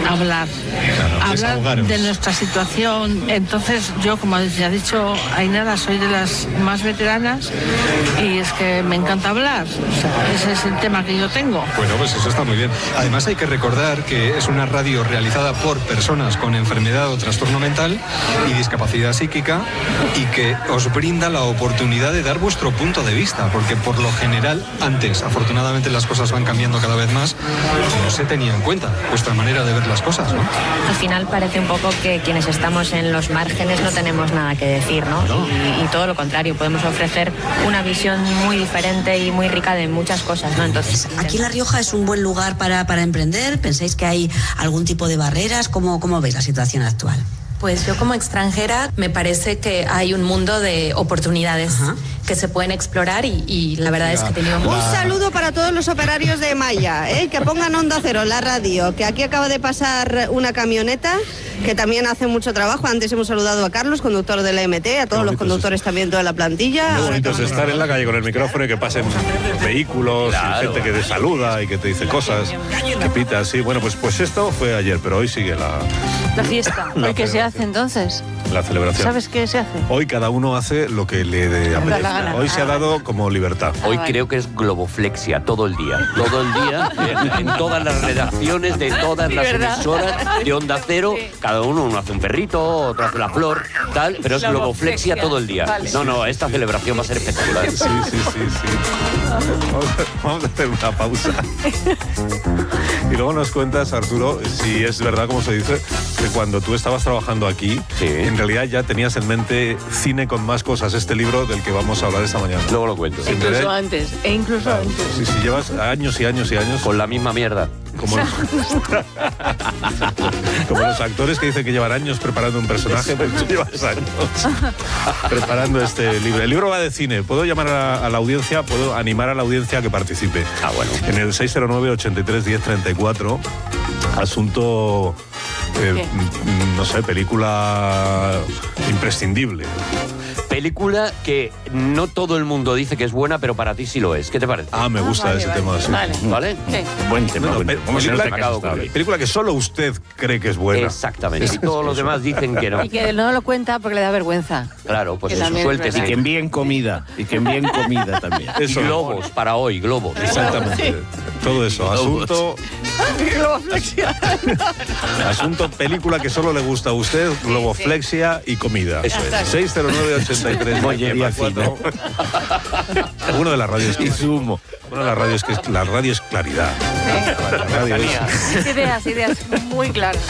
hablar de nuestra situación. Entonces yo, como ya ha dicho Ainara, soy de las más veteranas y es que me encanta hablar. O sea, ese es el tema que yo tengo. Bueno, pues eso está muy bien. Además hay que recordar que es una radio realizada por personas con enfermedad o trastorno mental y discapacidad psíquica, y que os brinda la oportunidad de dar vuestro punto de vista, porque por lo general antes, afortunadamente las cosas van cambiando cada vez más, no se tenía en cuenta vuestra manera de ver las cosas, ¿no? Al final parece un poco que quienes estamos en los márgenes no tenemos nada que decir, ¿no? Y todo lo contrario, podemos ofrecer una visión muy diferente y muy rica de muchas cosas, ¿no? Entonces, ¿aquí en La Rioja es un buen lugar para emprender? ¿Pensáis que hay algún tipo de barreras? ¿Cómo veis la situación actual? Pues yo como extranjera me parece que hay un mundo de oportunidades que se pueden explorar y la verdad es que he tenido... Un saludo para todos los operarios de Malla, que pongan Onda Cero, la radio, que aquí acaba de pasar una camioneta que también hace mucho trabajo. Antes hemos saludado a Carlos, conductor de la MT, a todos los conductores también, toda la plantilla. Muy bonito es estar en la calle con el micrófono y que pasen vehículos, y gente que te saluda y que te dice cosas, que pita, sí. Bueno, pues esto fue ayer, pero hoy sigue la fiesta. ¿Y qué se hace entonces? La celebración. ¿Sabes qué se hace? Hoy cada uno hace lo que le apetezca. Hoy se ha dado como libertad. Hoy creo que es globoflexia todo el día. Todo el día, en todas las redacciones de todas las emisoras de Onda Cero, cada uno hace un perrito, otro hace la flor, tal, pero es globoflexia todo el día. Vale. No, esta celebración va a ser espectacular. Sí. Vamos a hacer una pausa. Y luego nos cuentas, Arturo, si es verdad, como se dice, que cuando tú estabas trabajando aquí, en realidad ya tenías en mente Cine con más cosas, este libro del que vamos a hablar esta mañana. Luego lo cuento. Incluso antes. Sí, llevas años y años y años. Con la misma mierda. Como los actores que dicen que llevan años preparando un personaje, pues tú llevas años preparando este libro. El libro va de cine. Puedo llamar a la audiencia, puedo animar a la audiencia a que participe. Bueno. En el 609-83-1034, asunto, no sé, película imprescindible. Película que no todo el mundo dice que es buena, pero para ti sí lo es. ¿Qué te parece? Me gusta ese tema. Sí. ¿Vale? Sí. Buen tema. Película que solo usted cree que es buena. Exactamente. Y todos los demás dicen que no. Y que no lo cuenta porque le da vergüenza. Claro, pues que eso, suéltese. Y que envíen comida. también. Eso. Y globos para hoy, globos. Exactamente. Todo eso. Asunto... Asunto película que solo le gusta a usted, globoflexia y comida. Eso es. 609-83. Bollería fino. Uno de las radios y zumo. Una de las radios que la radio es claridad. La radio es... Ideas muy claras.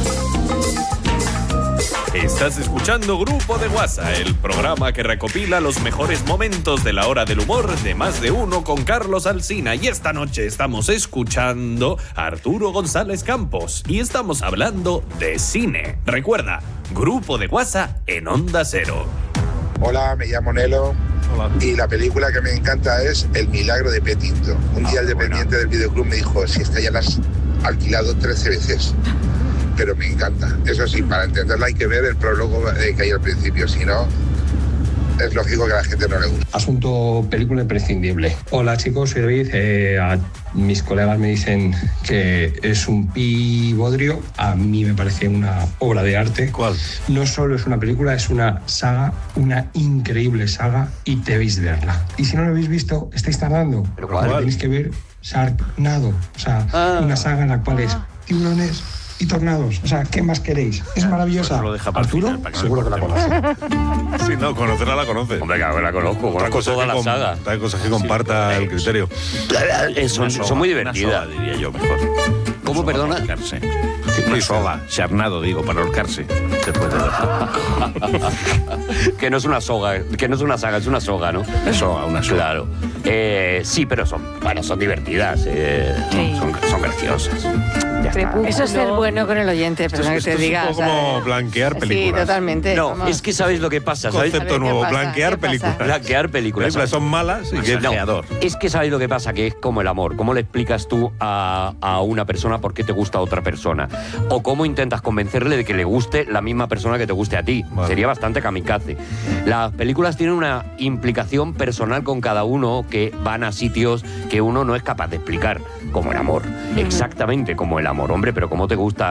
Estás escuchando Grupo de WhatsApp, el programa que recopila los mejores momentos de la hora del humor de Más de Uno con Carlos Alsina. Y esta noche estamos escuchando a Arturo González Campos y estamos hablando de cine. Recuerda, Grupo de WhatsApp en Onda Cero. Hola, me llamo Nelo. Hola. Y la película que me encanta es El milagro de Petinto. Un día el dependiente del videoclub me dijo, si esta ya la has alquilado 13 veces. Pero me encanta. Eso sí, para entenderla hay que ver el prólogo que hay al principio, si no, es lógico que a la gente no le guste. Asunto película imprescindible. Hola chicos, soy David. Mis colegas me dicen que es un bodrio. A mí me parece una obra de arte. ¿Cuál? No solo es una película, es una saga, una increíble saga, y debéis verla. Y si no lo habéis visto, estáis tardando. ¿Pero cuál? Tenéis que ver Sharknado. O sea, una saga en la cual es tiburones y tornados. O sea, ¿qué más queréis? Es maravillosa. Pues Arturo, seguro que la conoce. Sí, no, conocerla la conoce. Hombre, claro que la conozco toda la saga. Hay cosas que comparta el criterio. Son muy divertidas. Una soga, diría yo, mejor. ¿Cómo, perdona? Una soga, charnado, digo, para ahorcarse. Después de Que no es una soga, que no es una saga, es una soga, ¿no? una soga. Claro. Sí, pero son divertidas. Son graciosas. Eso es ser bueno con el oyente, perdona que te diga. Es un poco como blanquear películas. Sí, totalmente. No, es que ¿sabes lo que pasa? ¿Sabes? Concepto nuevo, blanquear películas. Blanquear películas. Películas son malas y que es creador. Es que ¿sabes lo que pasa? Que es como el amor. ¿Cómo le explicas tú a una persona por qué te gusta a otra persona? O cómo intentas convencerle de que le guste la misma persona que te guste a ti. Vale. Sería bastante kamikaze. Las películas tienen una implicación personal con cada uno, que van a sitios que uno no es capaz de explicar, como el amor. Exactamente como el amor. Hombre, pero ¿cómo te gusta